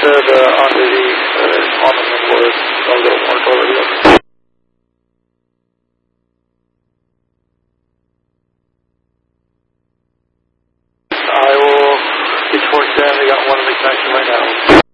said on the board, a little mark already up. I will get towards them. They got one in the connection right now.